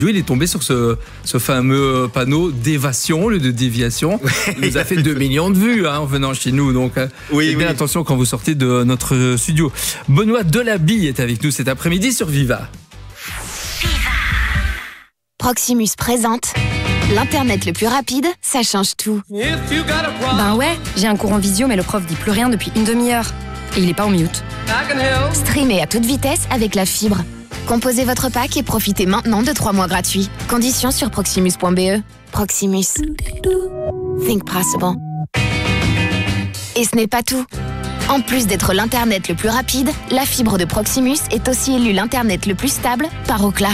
Il est tombé sur ce fameux panneau d'évasion, au lieu de déviation. Il nous a fait 2 millions de vues en venant chez nous. Donc, faites bien attention quand vous sortez de notre studio. Benoît Delabille est avec nous cet après-midi sur Viva. Proximus présente l'Internet le plus rapide, ça change tout. Ben ouais, j'ai un cours en visio, mais le prof dit plus rien depuis une demi-heure. Et il est pas en mute. Streamez à toute vitesse avec la fibre. Composez votre pack et profitez maintenant de 3 mois gratuits. Conditions sur proximus.be. Proximus. Think possible. Et ce n'est pas tout. En plus d'être l'Internet le plus rapide, la fibre de Proximus est aussi élue l'Internet le plus stable par Ookla.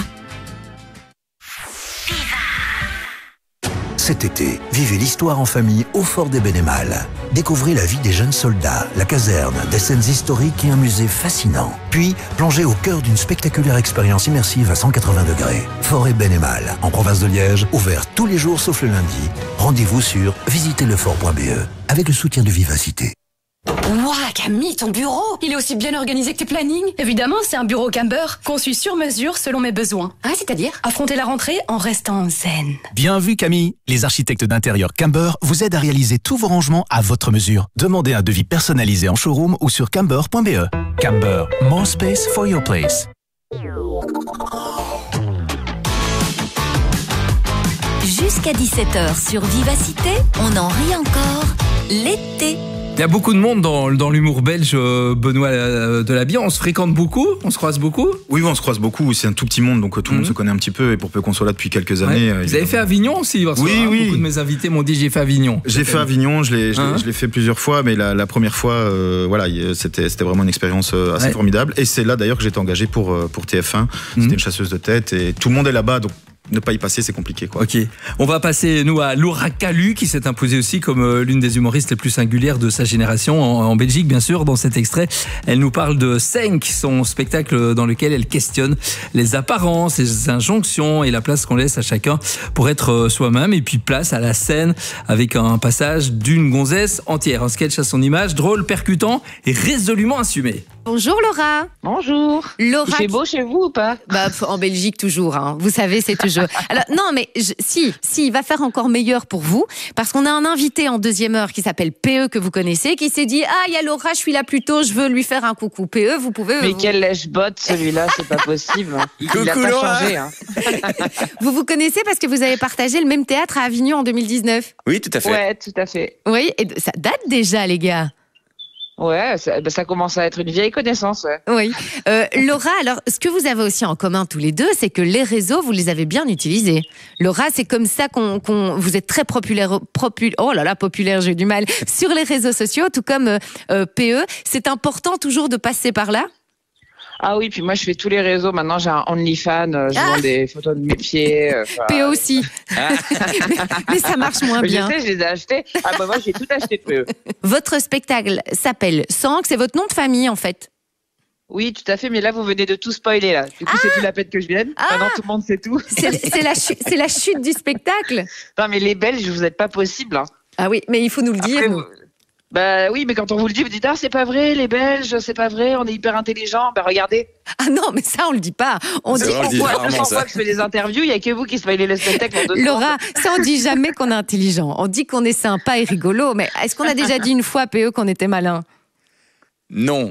Cet été, vivez l'histoire en famille au Fort des Bénémales. Découvrez la vie des jeunes soldats, la caserne, des scènes historiques et un musée fascinant. Puis, plongez au cœur d'une spectaculaire expérience immersive à 180 degrés. Fort et Bénémales, en province de Liège, ouvert tous les jours sauf le lundi. Rendez-vous sur visitezlefort.be avec le soutien de Vivacité. Ouah, Camille, ton bureau, il est aussi bien organisé que tes plannings. Évidemment, c'est un bureau Camber, conçu sur mesure selon mes besoins. Ah, c'est-à-dire affronter la rentrée en restant zen. Bien vu, Camille. Les architectes d'intérieur Camber vous aident à réaliser tous vos rangements à votre mesure. Demandez un devis personnalisé en showroom ou sur camber.be. Camber, more space for your place. Jusqu'à 17h sur Vivacité, on en rit encore. L'été. Il y a beaucoup de monde dans l'humour belge, Benoît Delabille. On se fréquente beaucoup, on se croise beaucoup. Oui, on se croise beaucoup. C'est un tout petit monde, donc tout le monde se connaît un petit peu. Et pour peu qu'on soit là depuis quelques années. Vous avez fait Avignon aussi, parce que beaucoup de mes invités m'ont dit j'ai fait Avignon. J'ai fait Avignon, je l'ai fait plusieurs fois, mais la première fois, c'était vraiment une expérience assez formidable. Et c'est là d'ailleurs que j'ai été engagé pour TF1. C'était une chasseuse de tête et tout le monde est là-bas, donc ne pas y passer, c'est compliqué, quoi. Ok. On va passer, nous, à Laura Calu, qui s'est imposée aussi comme l'une des humoristes les plus singulières de sa génération, en Belgique, bien sûr. Dans cet extrait, elle nous parle de Senk, son spectacle dans lequel elle questionne les apparences, les injonctions et la place qu'on laisse à chacun pour être soi-même. Et puis, place à la scène avec un passage d'une gonzesse entière. Un sketch à son image, drôle, percutant et résolument assumé. Bonjour Laura. Bonjour. Laura. Il fait beau chez vous ou pas? En Belgique toujours, hein. Vous savez, c'est toujours. Alors non, mais si, il va faire encore meilleur pour vous, parce qu'on a un invité en deuxième heure qui s'appelle PE que vous connaissez, qui s'est dit il y a Laura, je suis là plus tôt, je veux lui faire un coucou. PE, vous pouvez. Mais quel lèche-botte celui-là, c'est pas possible. Il a pas changé. Hein. Vous connaissez parce que vous avez partagé le même théâtre à Avignon en 2019. Oui, tout à fait. Ouais, tout à fait. Oui, et ça date déjà, les gars. Ouais, ça commence à être une vieille connaissance. Ouais. Oui. Laura, alors, ce que vous avez aussi en commun tous les deux, c'est que les réseaux, vous les avez bien utilisés. Laura, c'est comme ça vous êtes très populaire, j'ai eu du mal, sur les réseaux sociaux, tout comme PE. C'est important toujours de passer par là? Ah oui, puis moi je fais tous les réseaux. Maintenant j'ai un OnlyFans, je vends des photos de mes pieds. PE aussi. mais ça marche moins bien. Je sais, je les ai achetés. Moi j'ai tout acheté PE. Votre spectacle s'appelle Sank, c'est votre nom de famille en fait. Oui, tout à fait, mais là vous venez de tout spoiler là. Du coup c'est plus la peine que je vienne. Maintenant tout le monde sait tout. C'est la chute du spectacle. Non mais les Belges, vous n'êtes pas possible. Hein. Ah oui, mais il faut nous le dire. Bah oui, mais quand on vous le dit, vous dites c'est pas vrai, les Belges, c'est pas vrai, on est hyper intelligents. Bah regardez. Ah non, mais ça on le dit pas. On dit fois que je fais des interviews, il y a que vous qui spoilez le spectacle. Laura, ça on dit jamais qu'on est intelligent. On dit qu'on est sympa et rigolo, mais est-ce qu'on a déjà dit une fois PE qu'on était malin? Non.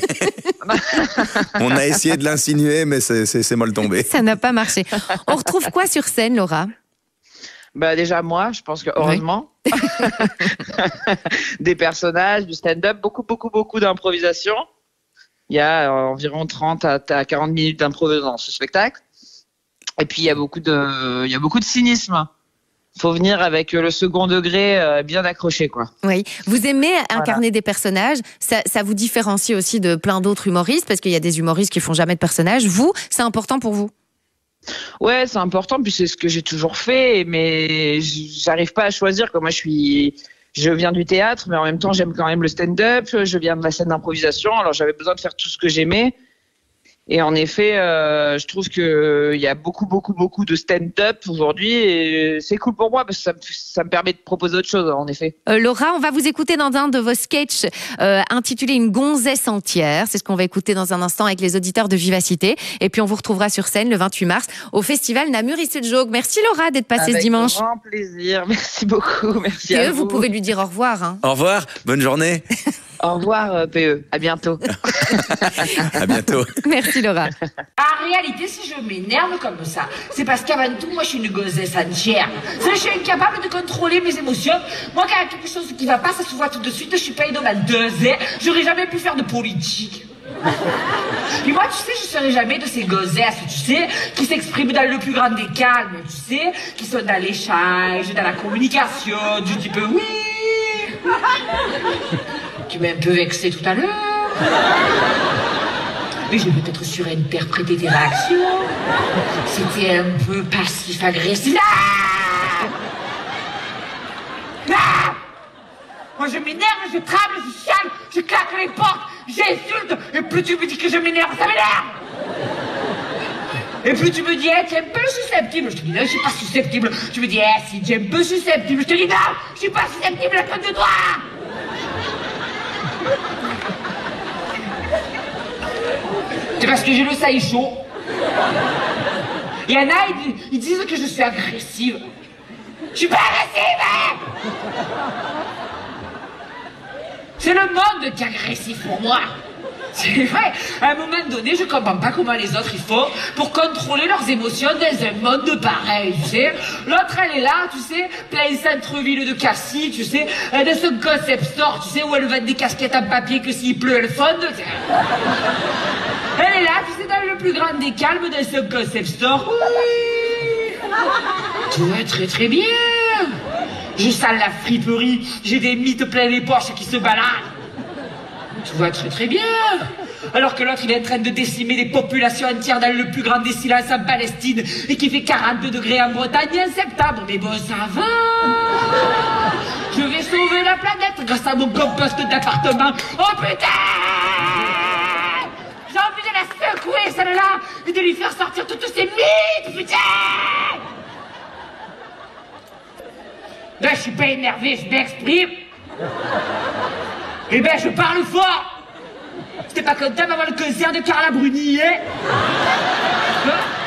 On a essayé de l'insinuer, mais c'est mal tombé. Ça n'a pas marché. On retrouve quoi sur scène, Laura? Bah déjà moi, je pense que heureusement, des personnages, du stand-up, beaucoup d'improvisation. Il y a environ 30 à 40 minutes d'improvisation dans ce spectacle. Et puis il y a beaucoup de cynisme. Faut venir avec le second degré bien accroché, quoi. Oui. Vous aimez incarner des personnages. Ça vous différencie aussi de plein d'autres humoristes, parce qu'il y a des humoristes qui font jamais de personnages. Vous, c'est important pour vous? Ouais, c'est important, puis c'est ce que j'ai toujours fait, mais j'arrive pas à choisir. Comme moi, je viens du théâtre, mais en même temps, j'aime quand même le stand-up. Je viens de la scène d'improvisation, alors j'avais besoin de faire tout ce que j'aimais. Et en effet, je trouve que il y a beaucoup de stand-up aujourd'hui et c'est cool pour moi parce que ça me permet de proposer autre chose, en effet. Laura, on va vous écouter dans un de vos sketchs intitulé Une gonzesse entière. C'est ce qu'on va écouter dans un instant avec les auditeurs de Vivacité. Et puis on vous retrouvera sur scène le 28 mars au festival Namur Issel-Jogue. Merci Laura d'être passée ce dimanche. Avec grand plaisir. Merci beaucoup. Merci à vous. Vous pouvez lui dire au revoir. Hein. Au revoir, bonne journée. Au revoir, PE. À bientôt. À bientôt. Merci, Laura. En réalité, si je m'énerve comme ça, c'est parce qu'avant tout, moi, je suis une gonzesse entière. Je suis incapable de contrôler mes émotions. Moi, quand il y a quelque chose qui va pas, ça se voit tout de suite. Je suis pas dans 2 ans. J'aurais jamais pu faire de politique. Puis moi, tu sais, je serai jamais de ces gonzesses, tu sais, qui s'expriment dans le plus grand des calmes, tu sais, qui sont dans l'échange, dans la communication, du type oui. Tu m'as un peu vexé tout à l'heure. Mais j'ai peut-être surinterprété tes réactions. C'était un peu passif-agressif. Moi je m'énerve, je tremble, je chiale, je claque les portes, j'insulte. Et plus tu me dis que je m'énerve, ça m'énerve. Et plus tu me dis, tu es un peu susceptible. Je te dis, non, je suis pas susceptible. Tu me dis, si tu es un peu susceptible. Je te dis, non, je suis pas susceptible, la pointe de doigt. C'est parce que j'ai le saï chaud. Il y en a, ils disent que je suis agressive. Je suis pas agressive, hein. C'est le monde qui est agressif pour moi. C'est vrai, à un moment donné, je comprends pas comment les autres ils font pour contrôler leurs émotions dans un monde pareil, tu sais. L'autre, elle est là, tu sais, plein centre-ville de Cassis, tu sais, dans ce concept store, tu sais, où elle vend des casquettes en papier que s'il pleut, elles fondent. Elle est là, tu sais, dans le plus grand des calmes, dans ce concept store. Oui. Tout va très très bien. Je sens la friperie, j'ai des mythes plein les poches qui se baladent. Tout va très très bien. Alors que l'autre il est en train de décimer des populations entières dans le plus grand des silences en Palestine et qui fait 42 degrés en Bretagne en septembre. Mais bon, ça va. Je vais sauver la planète grâce à mon compost d'appartement. Oh putain! J'ai envie de la secouer celle-là et de lui faire sortir toutes ces mythes, putain! Là, je suis pas énervé, je m'exprime. Eh ben, je parle fort. T'es pas content d'avoir le concert de Carla Bruni, hein?